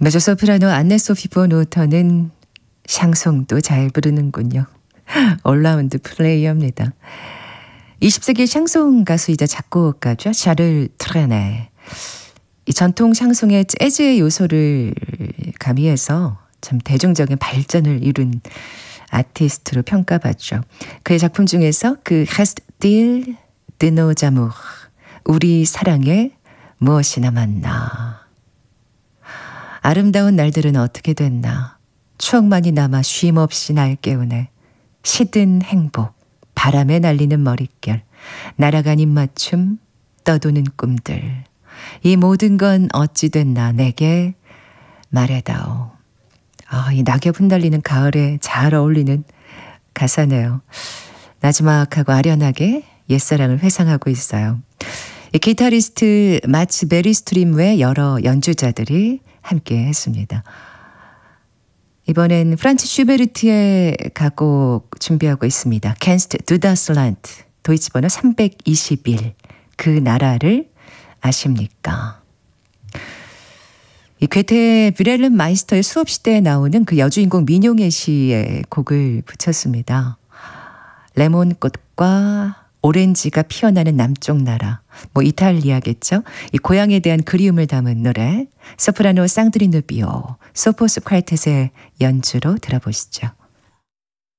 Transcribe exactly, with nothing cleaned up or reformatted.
메조소프라노 안네 소피 보노터는 샹송도 잘 부르는군요. 올라운드 플레이어입니다. 이십 세기 샹송 가수이자 작곡가죠. 샤를 트레네. 이 전통 샹송의 재즈의 요소를 가미해서 참 대중적인 발전을 이룬 아티스트로 평가받죠. 그의 작품 중에서 그 Reste-t-il de nos amours, 우리 사랑에 무엇이 남았나. 아름다운 날들은 어떻게 됐나. 추억만이 남아 쉼없이 날 깨우네. 시든 행복, 바람에 날리는 머릿결, 날아간 입맞춤, 떠도는 꿈들. 이 모든 건 어찌 됐나 내게 말해다오. 아, 이 낙엽 흩날리는 가을에 잘 어울리는 가사네요. 나지막하고 아련하게 옛사랑을 회상하고 있어요. 이 기타리스트 마츠 베리스트림 외 여러 연주자들이 함께 했습니다. 이번엔 프란츠 슈베르트의 가곡 준비하고 있습니다. Kennst du das Land, 도이치 번호 삼백이십일, 그 나라를 아십니까? 이 괴테 뷰렐름 마이스터의 수업시대에 나오는 그 여주인공 민용애 씨의 곡을 붙였습니다. 레몬꽃과 오렌지가 피어나는 남쪽 나라, 뭐 이탈리아겠죠. 이 고향에 대한 그리움을 담은 노래, 소프라노 쌍드리 누비오, 소포스 퀄텟의 연주로 들어보시죠.